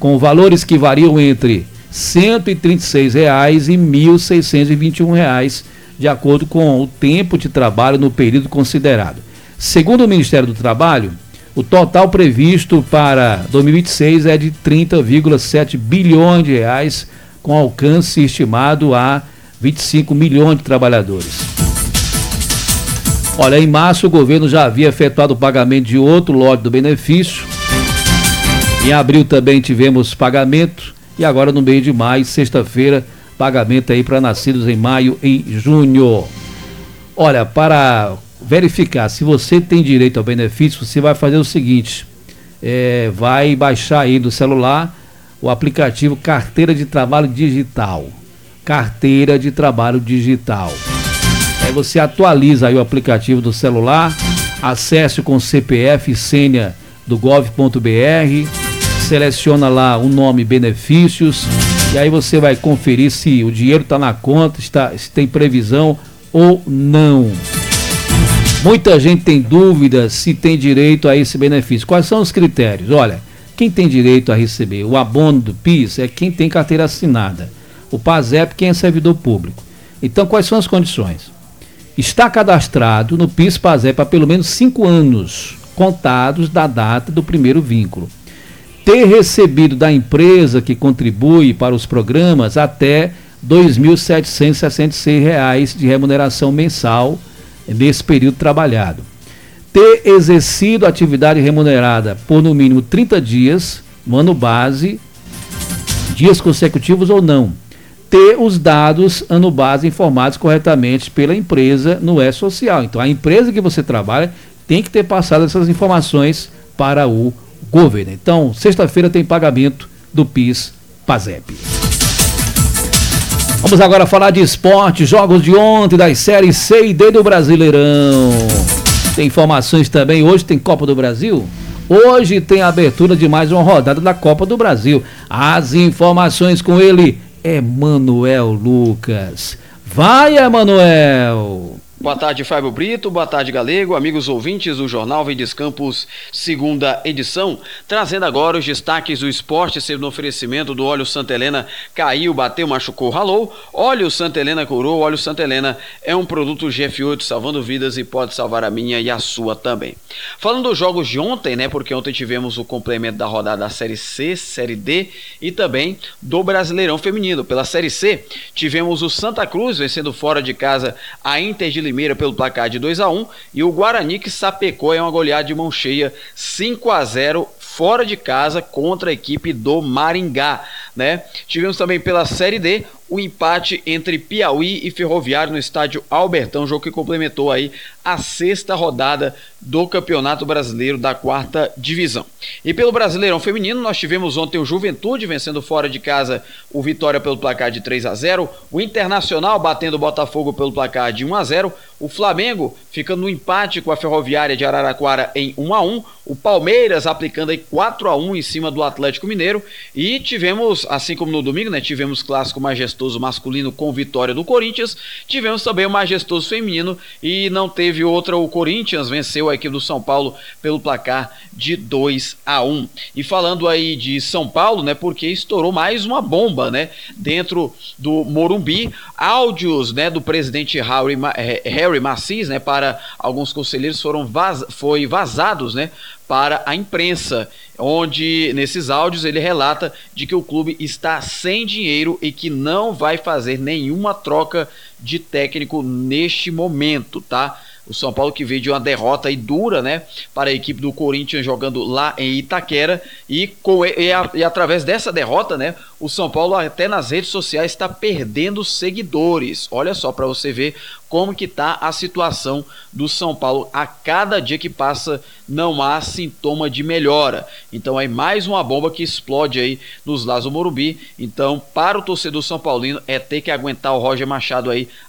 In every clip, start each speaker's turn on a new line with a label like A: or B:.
A: com valores que variam entre R$ 136 e R$ 1.621, de acordo com o tempo de trabalho no período considerado. Segundo o Ministério do Trabalho, o total previsto para 2026 é de 30,7 bilhões de reais, com alcance estimado a 25 milhões de trabalhadores. Olha, em março o governo já havia efetuado o pagamento de outro lote do benefício. Em abril também tivemos pagamento e agora no mês de maio, sexta-feira, pagamento aí para nascidos em maio e junho. Olha, para verificar se você tem direito ao benefício, você vai fazer o seguinte, vai baixar aí do celular o aplicativo Carteira de Trabalho Digital. Carteira de Trabalho Digital. Aí você atualiza aí o aplicativo do celular, acesse com CPF e senha do gov.br, seleciona lá o nome benefícios e aí você vai conferir se o dinheiro está na conta, se tem previsão ou não. Muita gente tem dúvidas se tem direito a esse benefício. Quais são os critérios? Olha, quem tem direito a receber o abono do PIS é quem tem carteira assinada. O PASEP, quem é servidor público. Então, quais são as condições? Está cadastrado no PIS/PASEP há pelo menos 5 anos, contados da data do primeiro vínculo. Ter recebido da empresa que contribui para os programas até R$ 2.766 de remuneração mensal nesse período trabalhado. Ter exercido atividade remunerada por no mínimo 30 dias, no ano base, dias consecutivos ou não. Ter os dados ano base informados corretamente pela empresa no E-Social. Então, a empresa que você trabalha tem que ter passado essas informações para o governo. Então, sexta-feira tem pagamento do PIS/PASEP. Vamos agora falar de esporte, jogos de ontem das séries C e D do Brasileirão. Tem informações também, hoje tem Copa do Brasil? Hoje tem a abertura de mais uma rodada da Copa do Brasil. As informações com ele, Emanuel Lucas. Vai, Emanuel!
B: Boa tarde, Fábio Brito, boa tarde, Galego, amigos ouvintes do Jornal Verdes Campos, segunda edição, trazendo agora os destaques do esporte, sendo no oferecimento do óleo Santa Helena, caiu, bateu, machucou, ralou, óleo Santa Helena curou, óleo Santa Helena é um produto GF8 salvando vidas e pode salvar a minha e a sua também. Falando dos jogos de ontem, né, porque ontem tivemos o complemento da rodada da Série C, Série D e também do Brasileirão Feminino. Pela Série C, tivemos o Santa Cruz vencendo fora de casa a Inter de Limeira pelo placar de 2-1 e o Guarani que sapecou uma goleada de mão cheia 5-0 fora de casa contra a equipe do Maringá, né? Tivemos também pela Série D o empate entre Piauí e Ferroviário no estádio Albertão, jogo que complementou aí a 6ª rodada do Campeonato Brasileiro da 4ª Divisão. E pelo Brasileirão Feminino, nós tivemos ontem o Juventude vencendo fora de casa o Vitória pelo placar de 3-0, o Internacional batendo o Botafogo pelo placar de 1-0, o Flamengo ficando no empate com a Ferroviária de Araraquara em 1-1, o Palmeiras aplicando aí 4-1 em cima do Atlético Mineiro e tivemos, assim como no domingo, né, tivemos clássico majestoso masculino com vitória do Corinthians, tivemos também o majestoso feminino e não teve outra, o Corinthians venceu a equipe do São Paulo pelo placar de 2-1. E falando aí de São Paulo, né, porque estourou mais uma bomba, né, dentro do Morumbi, áudios, né, do presidente Harry Macis, né, para alguns conselheiros foi vazados, né, para a imprensa, onde nesses áudios ele relata de que o clube está sem dinheiro e que não vai fazer nenhuma troca de técnico neste momento, tá? O São Paulo que veio de uma derrota aí dura, né, para a equipe do Corinthians jogando lá em Itaquera e através dessa derrota, né, o São Paulo até nas redes sociais está perdendo seguidores. Olha só para você ver como que tá a situação do São Paulo. A cada dia que passa não há sintoma de melhora. Então é mais uma bomba que explode aí nos lados do Morumbi. Então para o torcedor são paulino é ter que aguentar o Roger Machado aí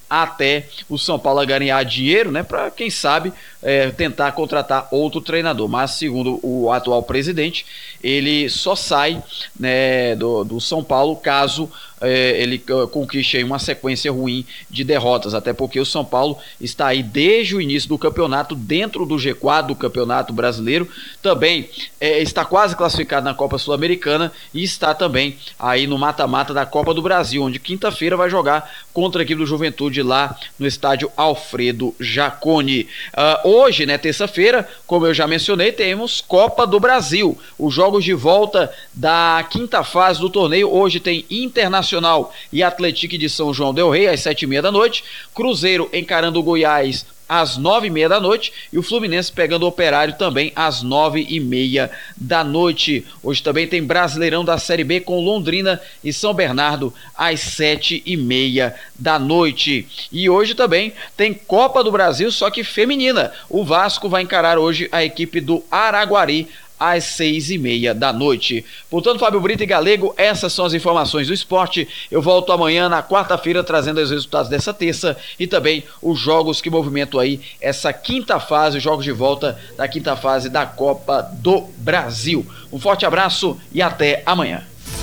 B: até o São Paulo ganhar dinheiro, né, para quem sabe tentar contratar outro treinador. Mas segundo o atual presidente, ele só sai, né, do São Paulo caso ele conquiste aí uma sequência ruim de derrotas, até porque o São Paulo está aí desde o início do campeonato dentro do G4 do Campeonato Brasileiro, também está quase classificado na Copa Sul-Americana e está também aí no mata-mata da Copa do Brasil, onde quinta-feira vai jogar contra a equipe do Juventude lá no estádio Alfredo Jaconi. Hoje, né, terça-feira, como eu já mencionei, temos Copa do Brasil, os jogos de volta da quinta fase do torneio. Hoje tem Internacional e Atlético de São João del Rei às 7h30 da noite, Cruzeiro encarando o Goiás às 9h30 da noite e o Fluminense pegando o Operário também às 9h30 da noite. Hoje também tem Brasileirão da Série B com Londrina e São Bernardo às 7h30 da noite. E hoje também tem Copa do Brasil, só que feminina. O Vasco vai encarar hoje a equipe do Araguari às 6h30 da noite. Portanto, Fábio Brito e Galego, essas são as informações do esporte. Eu volto amanhã, na quarta-feira, trazendo os resultados dessa terça e também os jogos que movimentam aí essa quinta fase, os jogos de volta da quinta fase da Copa do Brasil. Um forte abraço e até amanhã.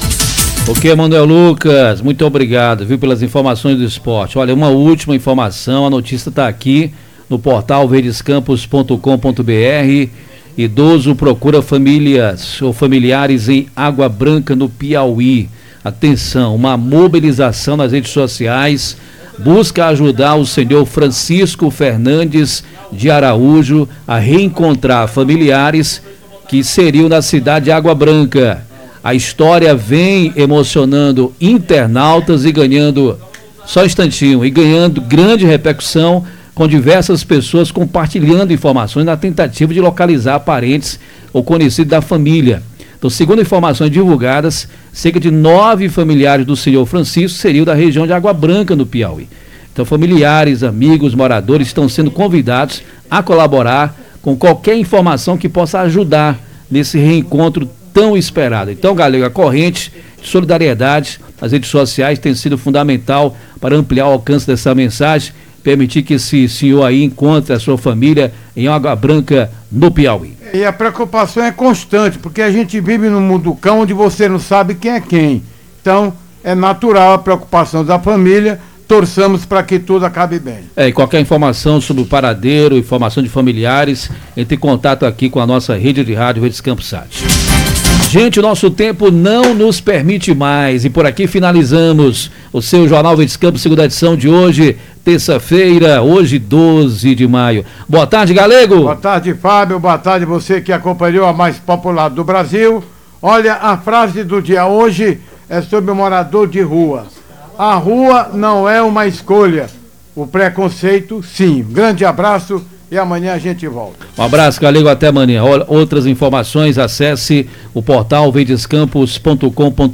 A: Ok, Manuel Lucas, muito obrigado, viu, pelas informações do esporte. Olha, uma última informação, a notícia está aqui no portal verdescampos.com.br. Idoso procura famílias ou familiares em Água Branca, no Piauí. Atenção, uma mobilização nas redes sociais busca ajudar o senhor Francisco Fernandes de Araújo a reencontrar familiares que seriam na cidade de Água Branca. A história vem emocionando internautas e ganhando, só um instantinho, e ganhando grande repercussão, com diversas pessoas compartilhando informações na tentativa de localizar parentes ou conhecidos da família. Então, segundo informações divulgadas, cerca de 9 familiares do senhor Francisco seriam da região de Água Branca, no Piauí. Então, familiares, amigos, moradores estão sendo convidados a colaborar com qualquer informação que possa ajudar nesse reencontro tão esperado. Então, Galego, a corrente de solidariedade nas redes sociais tem sido fundamental para ampliar o alcance dessa mensagem, permitir que esse senhor aí encontre a sua família em Água Branca, no Piauí.
C: E a preocupação é constante, porque a gente vive num mundo cão onde você não sabe quem é quem. Então, é natural a preocupação da família, torçamos para que tudo acabe bem.
A: E qualquer informação sobre o paradeiro, informação de familiares, entre em contato aqui com a nossa rede de rádio Verdes Campos Sat. Gente, o nosso tempo não nos permite mais e por aqui finalizamos o seu Jornal Verdes Campos, segunda edição de hoje, terça-feira, hoje 12 de maio. Boa tarde, Galego.
C: Boa tarde, Fábio. Boa tarde, você que acompanhou a mais popular do Brasil. Olha, a frase do dia hoje é sobre o morador de rua. A rua não é uma escolha, o preconceito, sim. Grande abraço e amanhã a gente volta.
A: Um abraço, Galego, até amanhã. Outras informações, acesse o portal verdescampos.com.br.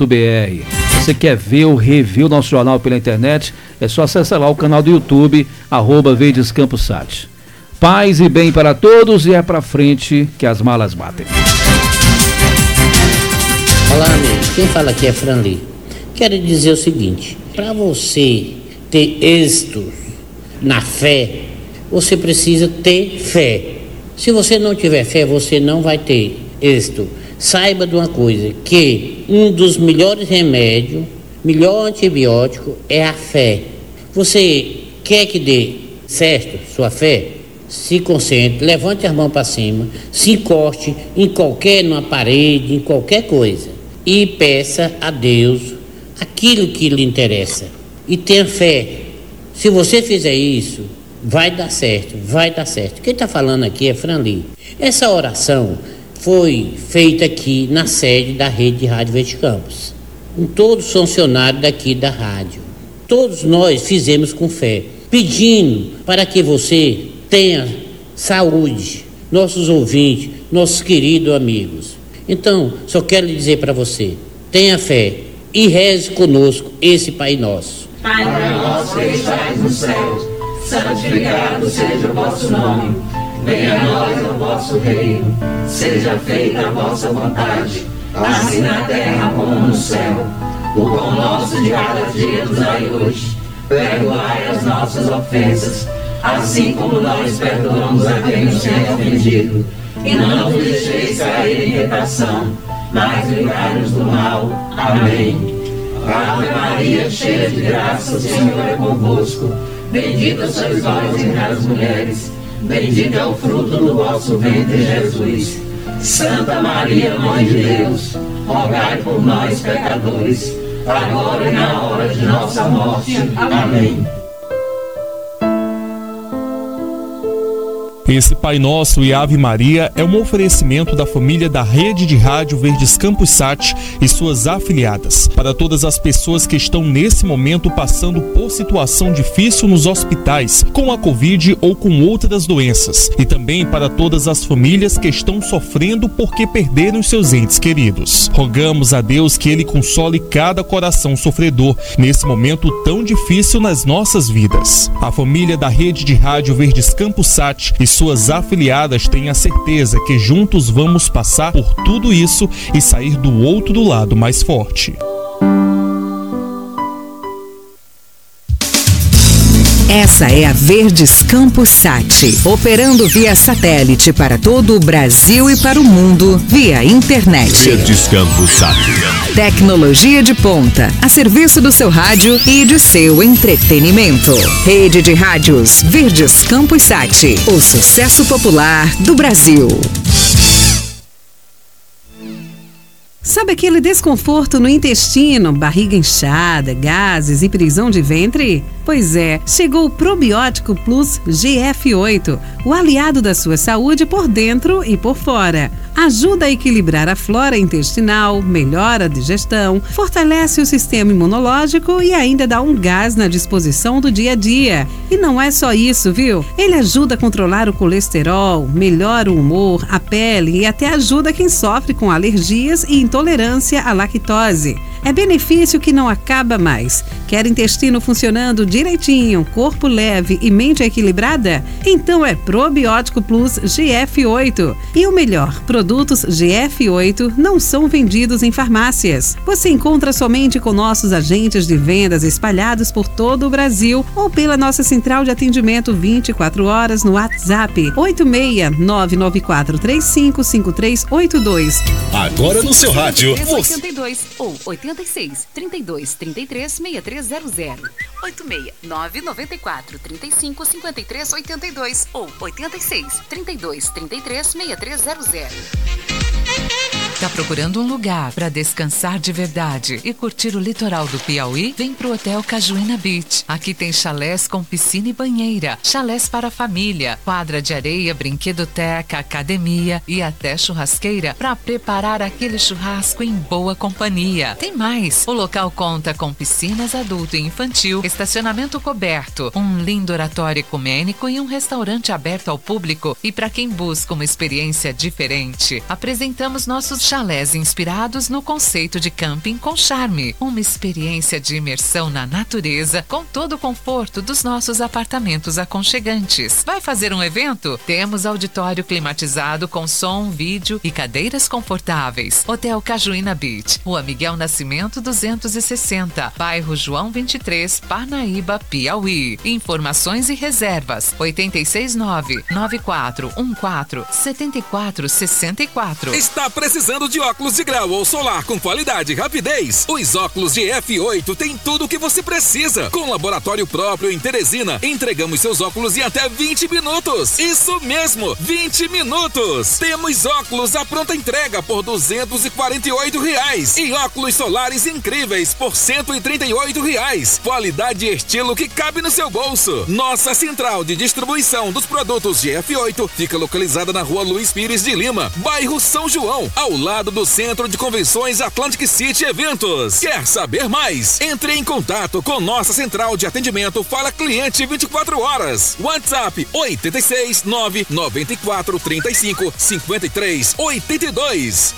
A: Você quer ver ou rever o nosso jornal pela internet? É só acessar lá o canal do YouTube, @verdescampossat. Paz e bem para todos e é pra frente que as malas batem.
D: Olá, amigos. Quem fala aqui é Franli. Quero dizer o seguinte: para você ter êxito na fé, você precisa ter fé. Se você não tiver fé, você não vai ter êxito. Saiba de uma coisa, que um dos melhores remédios, melhor antibiótico é a fé. Você quer que dê certo sua fé? Se concentre, levante as mãos para cima, se encoste numa parede, em qualquer coisa e peça a Deus aquilo que lhe interessa e tenha fé. Se você fizer isso, vai dar certo, vai dar certo. Quem está falando aqui é Franli. Essa oração foi feita aqui na sede da rede de Rádio Verdes Campos, com todos os funcionários daqui da rádio. Todos nós fizemos com fé, pedindo para que você tenha saúde, nossos ouvintes, nossos queridos amigos. Então, só quero lhe dizer para você, tenha fé e reze conosco esse Pai Nosso.
E: Pai nosso que estais no céu, santificado seja o vosso nome. Venha a nós o vosso reino. Seja feita a vossa vontade, assim na terra como no céu. O pão nosso de cada dia nos dai hoje. perdoai as nossas ofensas, assim como nós perdoamos a quem nos tem ofendido. E não nos deixeis cair em tentação, mas livrai-nos do mal. Amém. Ave Maria, cheia de graça, o Senhor é convosco. Bendita sois vós entre as mulheres, bendito é o fruto do vosso ventre, Jesus. Santa Maria, Mãe de Deus, rogai por nós, pecadores, agora e na hora de nossa morte. Amém.
F: Esse Pai Nosso e Ave Maria é um oferecimento da família da Rede de Rádio Verdes Campos Sat e suas afiliadas. Para todas as pessoas que estão nesse momento passando por situação difícil nos hospitais, com a Covid ou com outras doenças. E também para todas as famílias que estão sofrendo porque perderam seus entes queridos. Rogamos a Deus que Ele console cada coração sofredor nesse momento tão difícil nas nossas vidas. A família da Rede de Rádio Verdes Campos Sat e suas afiliadas têm a certeza que juntos vamos passar por tudo isso e sair do outro lado mais forte.
G: Essa é a Verdes Campos Sat, operando via satélite para todo o Brasil e para o mundo via internet.
H: Verdes Campos Sat.
G: Tecnologia de ponta, a serviço do seu rádio e de seu entretenimento. Rede de Rádios Verdes Campos Sat, o sucesso popular do Brasil. Sabe aquele desconforto no intestino, barriga inchada, gases e prisão de ventre? Pois é, chegou o Probiótico Plus GF8, o aliado da sua saúde por dentro e por fora. Ajuda a equilibrar a flora intestinal, melhora a digestão, fortalece o sistema imunológico e ainda dá um gás na disposição do dia a dia. E não é só isso, viu? Ele ajuda a controlar o colesterol, melhora o humor, a pele e até ajuda quem sofre com alergias e intolerância à lactose. É benefício que não acaba mais. Quer intestino funcionando direitinho, corpo leve e mente equilibrada? Então é Probiótico Plus GF8. E o melhor, produtos GF8 não são vendidos em farmácias. Você encontra somente com nossos agentes de vendas espalhados por todo o Brasil ou pela nossa central de atendimento 24 horas no WhatsApp 86994355382.
H: Agora no seu rádio.
I: 82 ou 86 32 33 6300. 86 994 35 53 82 ou 86 32 33 6300. Tá procurando um lugar para descansar de verdade e curtir o litoral do Piauí? Vem pro Hotel Cajuína Beach. Aqui tem chalés com piscina e banheira, chalés para família, quadra de areia, brinquedoteca, academia e até churrasqueira para preparar aquele churrasco em boa companhia. Tem mais, o local conta com piscinas adulto e infantil, estacionamento coberto, um lindo oratório ecumênico e um restaurante aberto ao público. E para quem busca uma experiência diferente, apresentamos nossos chalés inspirados no conceito de camping com charme, uma experiência de imersão na natureza com todo o conforto dos nossos apartamentos aconchegantes. Vai fazer um evento? Temos auditório climatizado com som, vídeo e cadeiras confortáveis. Hotel Cajuína Beach, Rua Miguel Nascimento 260, bairro João 23, Parnaíba, Piauí. Informações e reservas 869-9414-7464.
J: Está precisando de óculos de grau ou solar com qualidade e rapidez? Os óculos de F8 têm tudo o que você precisa. Com laboratório próprio em Teresina, entregamos seus óculos em até 20 minutos. Isso mesmo, 20 minutos. Temos óculos à pronta entrega por R$248 e óculos solares incríveis por R$138. Qualidade e estilo que cabe no seu bolso. Nossa central de distribuição dos produtos de F8 fica localizada na Rua Luiz Pires de Lima, bairro São João, ao lado do Centro de Convenções Atlantic City Eventos. Quer saber mais? Entre em contato com nossa central de atendimento Fala Cliente 24 horas. WhatsApp 869-9435-5382.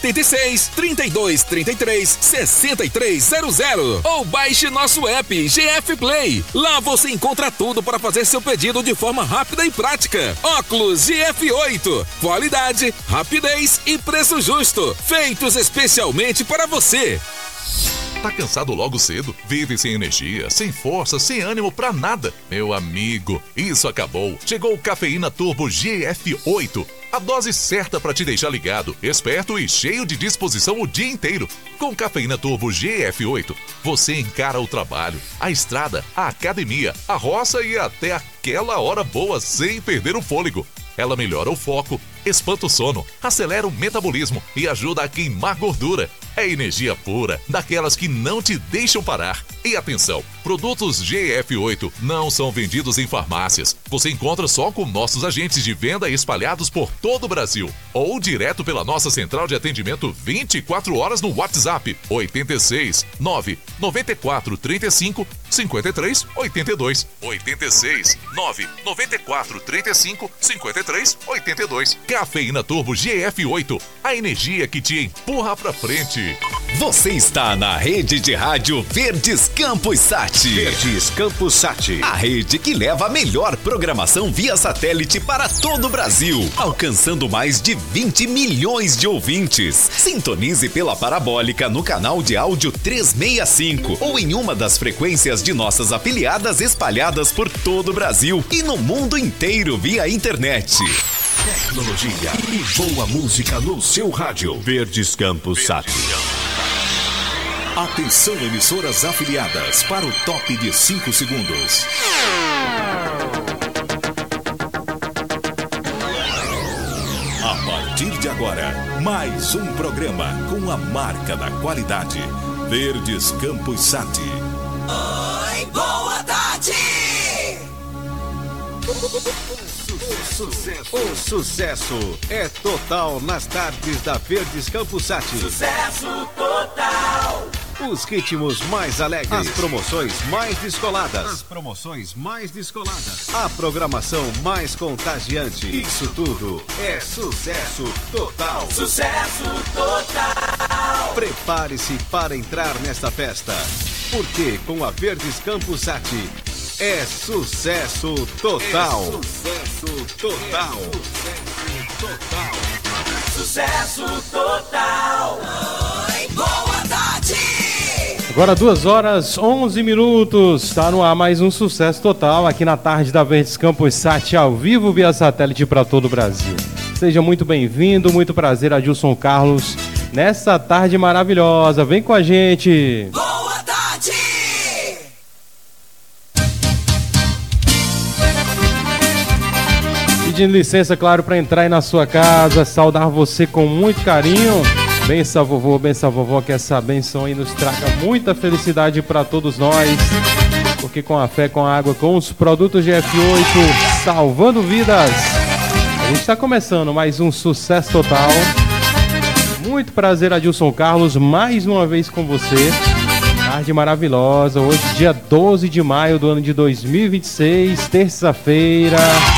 J: 86-32-33-6300. Ou baixe nosso app GF Play. Lá você encontra tudo para fazer seu pedido de forma rápida e prática. Óculos GF8. Qualidade, rapidez e preço justo. Feitos especialmente para você.
K: Tá cansado logo cedo? Vive sem energia, sem força, sem ânimo pra nada? Meu amigo, isso acabou. Chegou o Cafeína Turbo GF8. A dose certa para te deixar ligado, esperto e cheio de disposição o dia inteiro. Com Cafeína Turbo GF8, você encara o trabalho, a estrada, a academia, a roça e até aquela hora boa sem perder o fôlego. Ela melhora o foco, espanta o sono, acelera o metabolismo e ajuda a queimar gordura. É energia pura, daquelas que não te deixam parar. E atenção, produtos GF8 não são vendidos em farmácias. Você encontra só com nossos agentes de venda espalhados por todo o Brasil. Ou direto pela nossa central de atendimento 24 horas no WhatsApp 86 9 94 35 53 82. 86 9 94 35 53 82. Cafeína Turbo GF8, a energia que te empurra pra frente.
H: Você está na rede de rádio Verdes Campos Sat.
L: Verdes Campos Sat.
H: A rede que leva a melhor programação via satélite para todo o Brasil, alcançando mais de 20 milhões de ouvintes. Sintonize pela parabólica no canal de áudio 365 ou em uma das frequências de nossas afiliadas espalhadas por todo o Brasil e no mundo inteiro via internet.
L: Tecnologia e boa música no seu rádio. Verdes Campos Sat. Atenção, emissoras afiliadas, para o top de 5 segundos. A partir de agora, mais um programa com a marca da qualidade. Verdes Campos Sat.
E: Oi, boa tarde!
L: O sucesso é total nas tardes da Verdes Campos Sat.
E: Sucesso total!
L: Os ritmos mais alegres, as promoções mais descoladas, a programação mais contagiante. Isso tudo é sucesso total.
E: Sucesso total!
L: Prepare-se para entrar nesta festa, porque com a Verdes Campos Sat é sucesso total.
E: É sucesso total. Sucesso total. Oi, boa tarde.
M: Agora 2h11. Está no ar mais um Sucesso Total aqui na tarde da Verdes Campos Sat, ao vivo via satélite para todo o Brasil. Seja muito bem-vindo, muito prazer, Adilson Carlos, nessa tarde maravilhosa. Vem com a gente.
E: Boa tarde.
M: Pedindo licença, claro, para entrar aí na sua casa, saudar você com muito carinho. Benção, vovó, que essa benção aí nos traga muita felicidade para todos nós. Porque com a fé, com a água, com os produtos GF8, salvando vidas, a gente está começando mais um Sucesso Total. Muito prazer, Adilson Carlos, mais uma vez com você. Tarde maravilhosa, hoje dia 12 de maio do ano de 2026, terça-feira.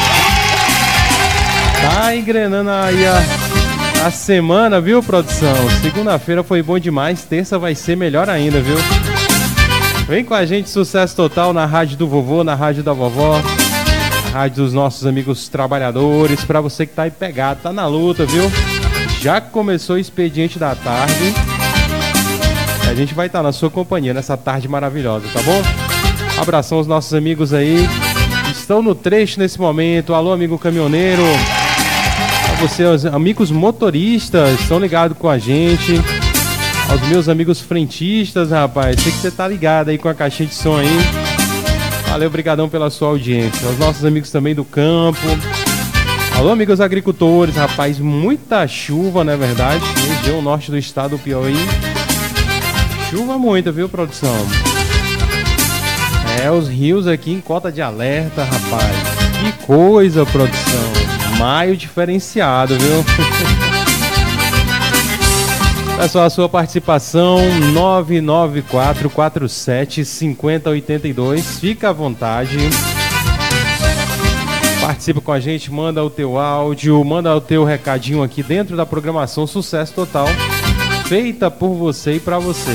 M: Tá engrenando aí a semana, viu, produção? Segunda-feira foi bom demais, terça vai ser melhor ainda, viu? Vem com a gente, Sucesso Total, na rádio do vovô, na rádio da vovó, na rádio dos nossos amigos trabalhadores, pra você que tá aí pegado, tá na luta, viu? Já começou o expediente da tarde, a gente vai estar na sua companhia nessa tarde maravilhosa, tá bom? Abração aos nossos amigos aí que estão no trecho nesse momento. Alô, amigo caminhoneiro. Você, os amigos motoristas, estão ligados com a gente. Aos meus amigos frentistas, rapaz, sei que você tá ligado aí com a caixinha de som aí. Valeu, brigadão pela sua audiência. Aos nossos amigos também do campo. Alô, amigos agricultores, rapaz, muita chuva, não é verdade? Região norte do estado do Piauí. Chuva muita, viu, produção? É, os rios aqui em cota de alerta, rapaz. Que coisa, produção. Maio diferenciado, viu? Pessoal, a sua participação 994475082. Fica à vontade. Participa com a gente, manda o teu áudio, manda o teu recadinho aqui dentro da programação Sucesso Total, feita por você e pra você.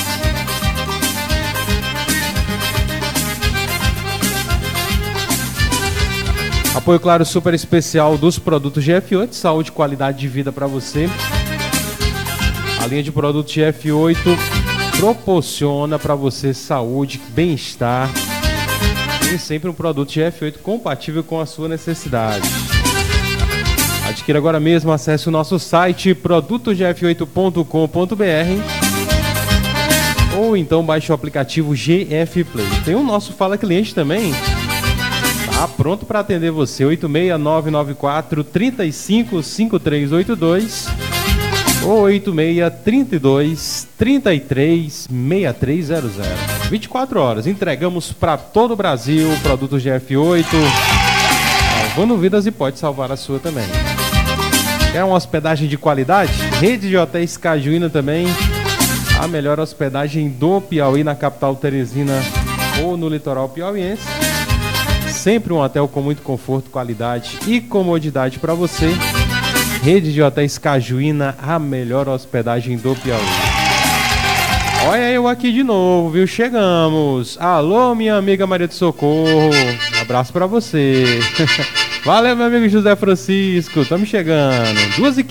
M: Apoio, claro, super especial dos produtos GF8, saúde e qualidade de vida para você. A linha de produtos GF8 proporciona para você saúde, bem-estar e sempre um produto GF8 compatível com a sua necessidade. Adquira agora mesmo, acesse o nosso site produtogf8.com.br ou então baixe o aplicativo GF Play. Tem o nosso Fala Cliente também, tá pronto para atender você, 86994-355382 ou 8632-336300. 24 horas, entregamos para todo o Brasil, produto GF8, salvando vidas e pode salvar a sua também. Quer uma hospedagem de qualidade? Rede de Hotéis Cajuína também, a melhor hospedagem do Piauí, na capital Teresina ou no litoral piauiense. Sempre um hotel com muito conforto, qualidade e comodidade para você. Rede de Hotéis Cajuína, a melhor hospedagem do Piauí. Olha eu aqui de novo, viu? Chegamos. Alô, minha amiga Maria do Socorro. Um abraço para você. Valeu, meu amigo José Francisco. Estamos chegando. 2h15.